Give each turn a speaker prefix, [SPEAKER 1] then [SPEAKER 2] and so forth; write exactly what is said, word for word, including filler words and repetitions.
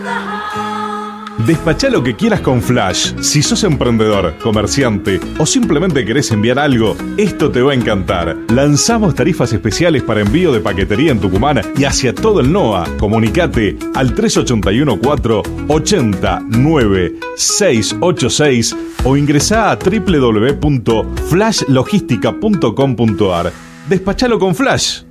[SPEAKER 1] Despachá lo que quieras con Flash. Si sos emprendedor, comerciante o simplemente querés enviar algo, esto te va a encantar. Lanzamos tarifas especiales para envío de paquetería en Tucumán y hacia todo el NOA. Comunicate al tres ocho uno cuatro ocho nueve seis ocho seis o ingresá a doble u doble u doble u punto flash logística punto com punto a r. Despachalo con Flash.